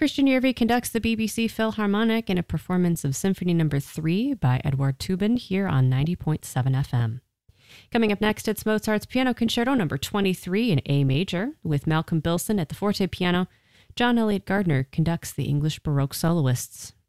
Christian Yerby conducts the BBC Philharmonic in a performance of Symphony No. 3 by Edouard Toubin here on 90.7 FM. Coming up next, it's Mozart's Piano Concerto No. 23 in A major, with Malcolm Bilson at the forte piano. John Elliott Gardner conducts the English Baroque soloists.